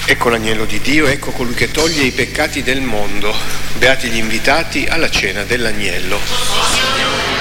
Ecco l'agnello di Dio, ecco colui che toglie i peccati del mondo. Beati gli invitati alla cena dell'agnello.